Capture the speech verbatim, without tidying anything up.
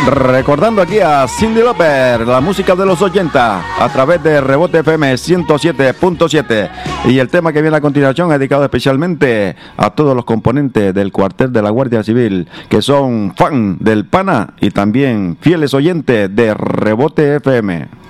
Recordando aquí a Cyndi Lauper, la música de los ochenta, a través de Rebote F M ciento siete punto siete. Y el tema que viene a continuación es dedicado especialmente a todos los componentes del cuartel de la Guardia Civil, que son fan del Pana y también fieles oyentes de Rebote F M.